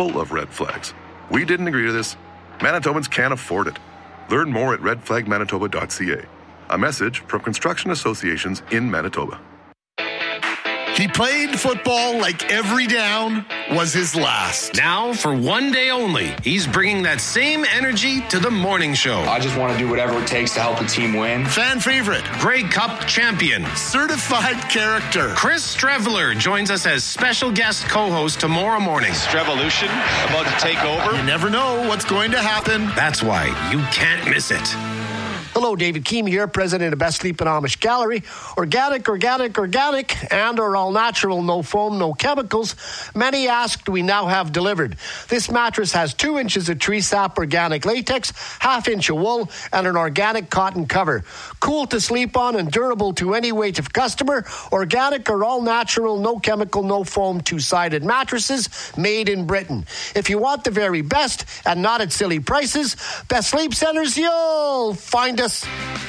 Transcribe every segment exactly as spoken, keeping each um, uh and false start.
full of red flags. We didn't agree to this. Manitobans can't afford it. Learn more at red flag manitoba dot c a. A message from construction associations in Manitoba. He played football like every down was his last. Now, for one day only, he's bringing that same energy to the morning show. I just want to do whatever it takes to help the team win. Fan favorite. Grey Cup champion. Certified character. Chris Streveler joins us as special guest co-host tomorrow morning. Strevolution about to take over. You never know what's going to happen. That's why you can't miss it. Hello, David Keem here, president of Best Sleep and Amish Gallery. Organic, organic, organic, and are all natural, no foam, no chemicals. Many asked, we now have delivered. This mattress has two inches of tree sap organic latex, half inch of wool, and an organic cotton cover. Cool to sleep on and durable to any weight of customer. Organic or all natural, no chemical, no foam, two-sided mattresses made in Britain. If you want the very best and not at silly prices, Best Sleep Centers, you'll find us.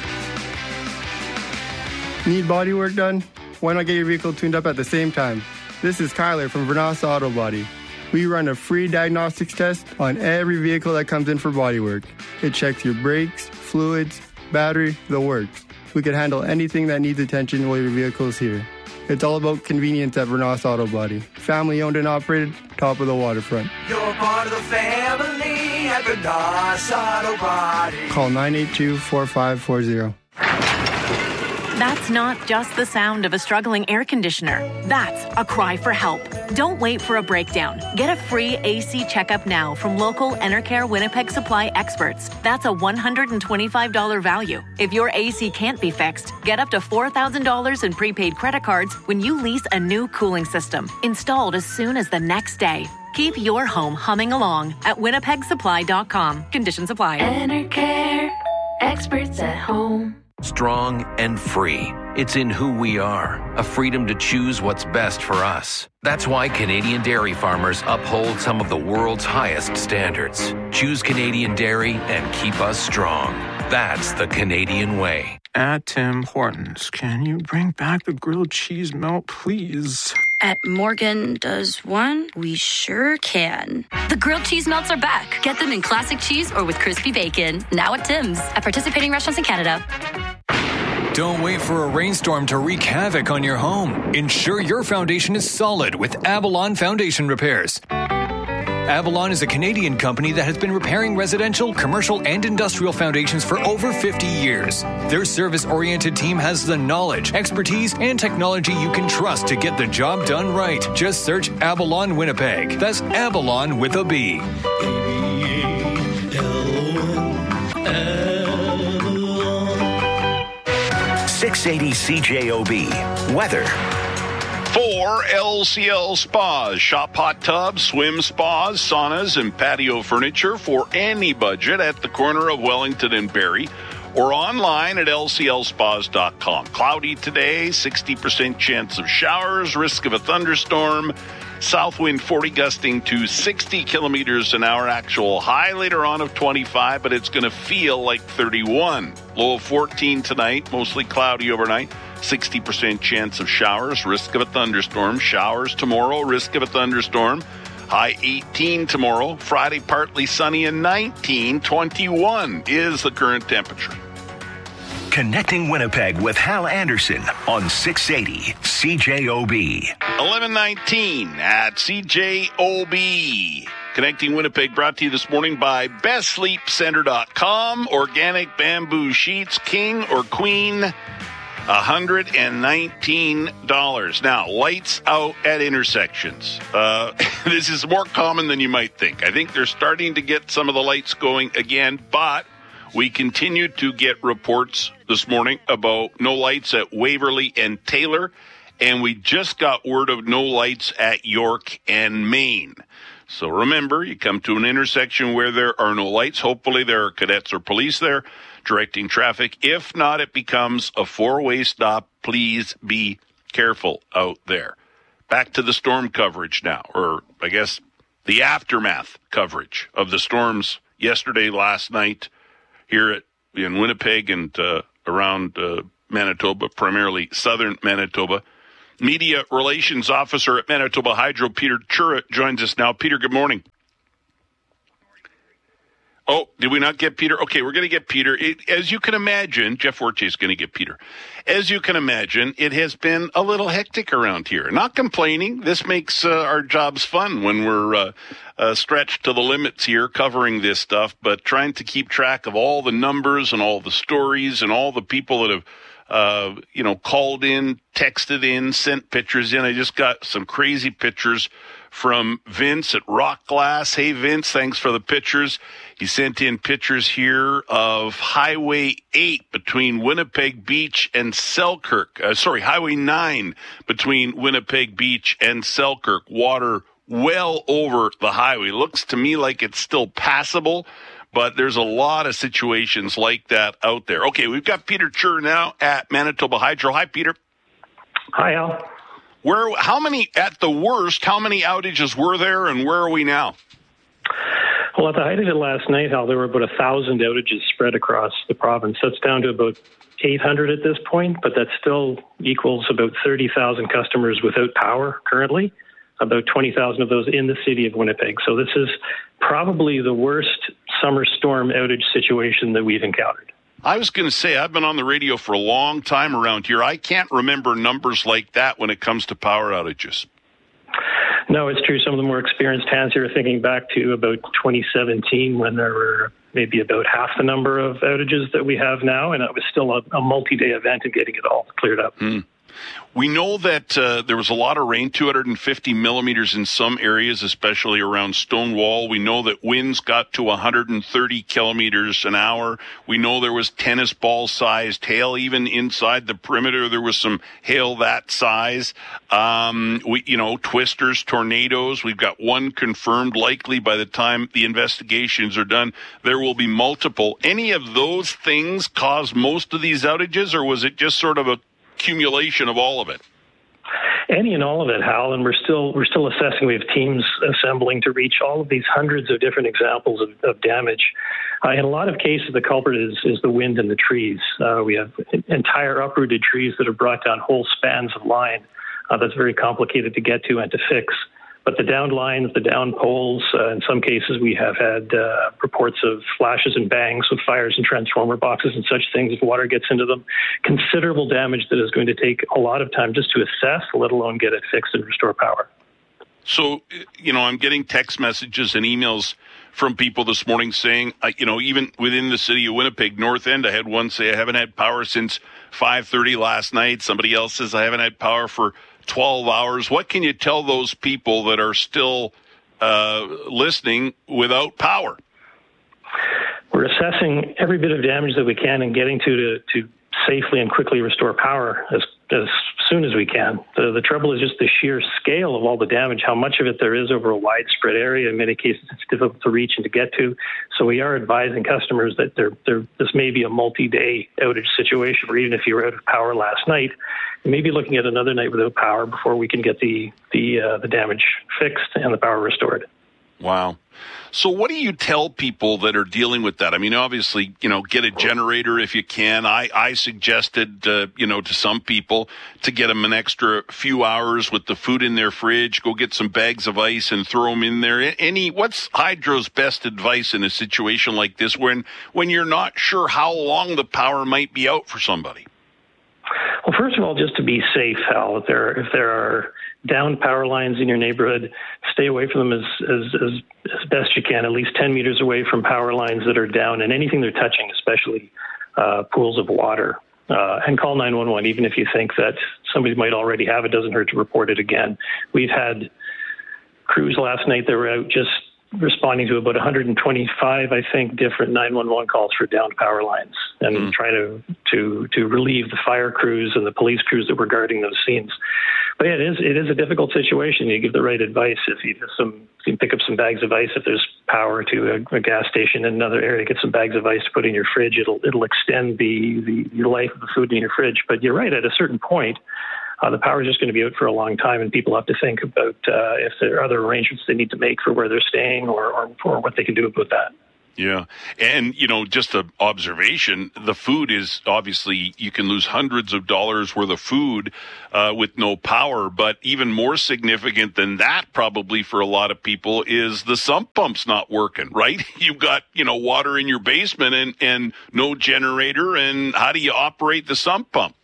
Need body work done? Why not get your vehicle tuned up at the same time? This is Kyler from Vernas Auto Body. We run a free diagnostics test on every vehicle that comes in for body work. It checks your brakes, fluids, battery, the works. We can handle anything that needs attention while your vehicle is here. It's all about convenience at Vernas Auto Body. Family owned and operated, top of the waterfront. You're part of the family at Vernas Auto Body. Call nine eight two, four five four zero. That's not just the sound of a struggling air conditioner. That's a cry for help. Don't wait for a breakdown. Get a free A C checkup now from local Enercare Winnipeg Supply experts. That's a one hundred twenty-five dollars value. If your A C can't be fixed, get up to four thousand dollars in prepaid credit cards when you lease a new cooling system, installed as soon as the next day. Keep your home humming along at winnipeg supply dot com. Conditions apply. Enercare, experts at home. Strong and free. It's in who we are, a freedom to choose what's best for us. That's why Canadian dairy farmers uphold some of the world's highest standards. Choose Canadian dairy and keep us strong. That's the Canadian way. At Tim Hortons, can you bring back the grilled cheese melt, please? At Morgan Does One, we sure can. The grilled cheese melts are back. Get them in classic cheese or with crispy bacon. Now at Tim's. At participating restaurants in Canada. Don't wait for a rainstorm to wreak havoc on your home. Ensure your foundation is solid with Avalon Foundation Repairs. Avalon is a Canadian company that has been repairing residential, commercial, and industrial foundations for over fifty years. Their service-oriented team has the knowledge, expertise, and technology you can trust to get the job done right. Just search Avalon Winnipeg. That's Avalon with a B. six eighty C J O B. Weather. For L C L Spas, shop hot tubs, swim spas, saunas, and patio furniture for any budget at the corner of Wellington and Barrie, or online at L C L spas dot com. Cloudy today, sixty percent chance of showers, risk of a thunderstorm, south wind forty gusting to sixty kilometers an hour, actual high later on of twenty-five, but it's going to feel like thirty-one. Low of fourteen tonight, mostly cloudy overnight. sixty percent chance of showers, risk of a thunderstorm. Showers tomorrow, risk of a thunderstorm. High eighteen tomorrow. Friday, partly sunny and nineteen. twenty-one is the current temperature. Connecting Winnipeg with Hal Anderson on six eighty C J O B. eleven nineteen at C J O B. Connecting Winnipeg brought to you this morning by best sleep center dot com. Organic bamboo sheets, king or queen, one hundred nineteen dollars. Now, lights out at intersections. Uh, this is more common than you might think. I think they're starting to get some of the lights going again, but we continue to get reports this morning about no lights at Waverly and Taylor, and we just got word of no lights at York and Maine. So remember, you come to an intersection where there are no lights. Hopefully there are cadets or police there directing traffic. If not, it becomes a four-way stop. Please be careful out there. Back to the storm coverage now, or I guess the aftermath coverage of the storms yesterday, last night, here at, in Winnipeg and uh, around uh, Manitoba, primarily southern Manitoba. Media Relations Officer at Manitoba Hydro, Peter Chura, joins us now. Peter, good morning. Oh, did we not get Peter? Okay, we're going to get Peter. It, as you can imagine, Jeff Forte is going to get Peter. As you can imagine, it has been a little hectic around here. Not complaining. This makes uh, our jobs fun when we're uh, uh, stretched to the limits here covering this stuff, but trying to keep track of all the numbers and all the stories and all the people that have Uh, you know, called in, texted in, sent pictures in. I just got some crazy pictures from Vince at Rock Glass. Hey, Vince, thanks for the pictures. He sent in pictures here of Highway eight between Winnipeg Beach and Selkirk. Uh, sorry, Highway nine between Winnipeg Beach and Selkirk. Water well over the highway. Looks to me like it's still passable, but there's a lot of situations like that out there. Okay, we've got Peter Chur now at Manitoba Hydro. Hi, Peter. Hi, Al. Where? How many, at the worst, how many outages were there, and where are we now? Well, at the height of it last night, Al, there were about a thousand outages spread across the province. That's down to about eight hundred at this point, but that still equals about thirty thousand customers without power currently, about twenty thousand of those in the city of Winnipeg. So this is probably the worst summer storm outage situation that we've encountered. I was going to say, I've been on the radio for a long time around here. I can't remember numbers like that when it comes to power outages. No, it's true. Some of the more experienced hands here are thinking back to about twenty seventeen when there were maybe about half the number of outages that we have now, and it was still a, a multi-day event in getting it all cleared up. Mm. We know that uh, there was a lot of rain, two hundred fifty millimeters in some areas, especially around Stonewall. We know that winds got to one hundred thirty kilometers an hour. We know there was tennis ball-sized hail. Even inside the perimeter, there was some hail that size. Um, we, you know, twisters, tornadoes. We've got one confirmed. Likely by the time the investigations are done, there will be multiple. Any of those things cause most of these outages, or was it just sort of a accumulation of all of it? Any and all of it, Hal, and we're still we're still assessing. We have teams assembling to reach all of these hundreds of different examples of, of damage. Uh, in a lot of cases, the culprit is, is the wind and the trees. Uh, we have entire uprooted trees that have brought down whole spans of line. Uh, that's very complicated to get to and to fix. But the downed lines, the downed poles, uh, in some cases we have had uh, reports of flashes and bangs with fires and transformer boxes and such things if water gets into them. Considerable damage that is going to take a lot of time just to assess, let alone get it fixed and restore power. So, you know, I'm getting text messages and emails from people this morning saying, uh, you know, even within the city of Winnipeg, North End, I had one say, I haven't had power since five thirty last night. Somebody else says, I haven't had power for twelve hours. What can you tell those people that are still uh, listening without power? We're assessing every bit of damage that we can and getting to to, to safely and quickly restore power as as soon as we can. The, the trouble is just the sheer scale of all the damage, how much of it there is over a widespread area. In many cases, it's difficult to reach and to get to. So we are advising customers that there, there, this may be a multi-day outage situation, or even if you were out of power last night, you may be looking at another night without power before we can get the the, uh, the damage fixed and the power restored. Wow. So what do you tell people that are dealing with that? I mean, obviously, you know, get a generator if you can. I, I suggested, uh, you know, to some people to get them an extra few hours with the food in their fridge, go get some bags of ice and throw them in there. Any, what's Hydro's best advice in a situation like this when, when you're not sure how long the power might be out for somebody? Well, first of all, just to be safe, Hal, if there, if there are down power lines in your neighborhood, stay away from them as, as, as, as best you can, at least ten meters away from power lines that are down and anything they're touching, especially uh, pools of water. Uh, and call nine one one, even if you think that somebody might already have it, doesn't hurt to report it again. We've had crews last night that were out just responding to about one hundred twenty-five, I think, different nine one one calls for downed power lines and mm. trying to, to, to relieve the fire crews and the police crews that were guarding those scenes. But yeah, it is it is a difficult situation. You give the right advice. If you, some, you can pick up some bags of ice, if there's power to a, a gas station in another area, get some bags of ice to put in your fridge. It'll it'll extend the, the, the life of the food in your fridge. But you're right, at a certain point, uh, the power is just going to be out for a long time, and people have to think about uh, if there are other arrangements they need to make for where they're staying or, or, or what they can do about that. Yeah. And, you know, just an observation, the food is obviously, you can lose hundreds of dollars worth of food uh, with no power. But even more significant than that, probably for a lot of people, is the sump pump's not working, right? You've got, you know, water in your basement and, and no generator. And how do you operate the sump pump?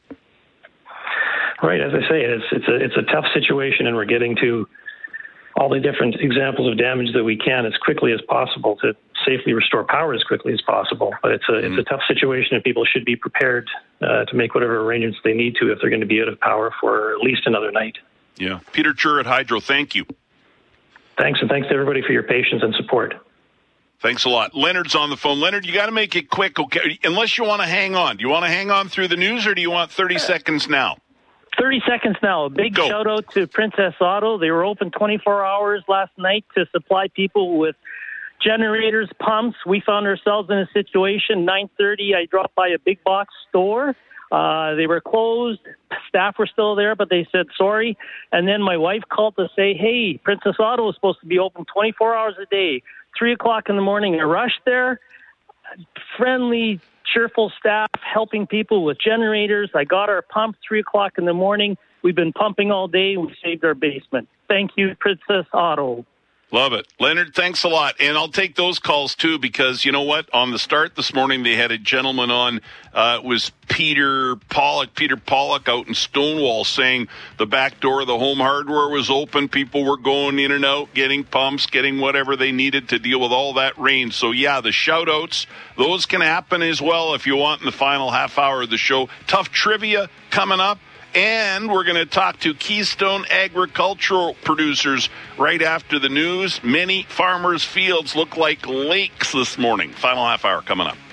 Right. As I say, it's, it's, a, it's a tough situation, and we're getting to all the different examples of damage that we can as quickly as possible to safely restore power as quickly as possible. But it's a mm. it's a tough situation, and people should be prepared uh, to make whatever arrangements they need to if they're going to be out of power for at least another night. Yeah. Peter Chur at Hydro, thank you. Thanks, and thanks to everybody for your patience and support. Thanks a lot. Leonard's on the phone. Leonard, you got to make it quick, okay? Unless you want to hang on. Do you want to hang on through the news, or do you want thirty seconds now? thirty seconds now. A big Go. shout out to Princess Auto. They were open twenty-four hours last night to supply people with generators, pumps. We found ourselves in a situation. nine thirty, I dropped by a big box store. Uh, they were closed. Staff were still there, but they said sorry. And then my wife called to say, hey, Princess Auto is supposed to be open twenty-four hours a day. three o'clock in the morning, I rushed there. Friendly, cheerful staff helping people with generators. I got our pump three o'clock in the morning. We've been pumping all day. We saved our basement. Thank you, Princess Auto. Love it. Leonard, thanks a lot. And I'll take those calls, too, because you know what? On the start this morning, they had a gentleman on. Uh, it was Peter Pollock, Peter Pollock out in Stonewall saying the back door of the Home Hardware was open. People were going in and out, getting pumps, getting whatever they needed to deal with all that rain. So, yeah, the shout-outs, those can happen as well if you want in the final half hour of the show. Tough trivia coming up. And we're going to talk to Keystone agricultural producers right after the news. Many farmers' fields look like lakes this morning. Final half hour coming up.